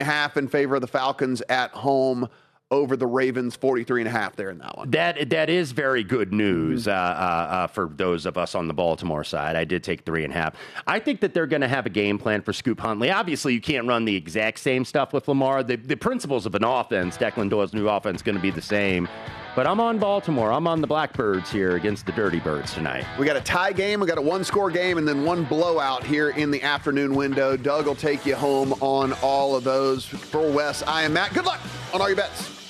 half in favor of the Falcons at home over the Ravens, 43.5 there in that one. That is very good news for those of us on the Baltimore side. I did take 3.5. I think that they're going to have a game plan for Scoop Huntley. Obviously, you can't run the exact same stuff with Lamar. The principles of an offense, Declan Doyle's new offense, is going to be the same. But I'm on Baltimore. I'm on the Blackbirds here against the Dirty Birds tonight. We got a tie game, we got a one-score game, and then one blowout here in the afternoon window. Doug will take you home on all of those. For Wes, I am Matt. Good luck on all your bets.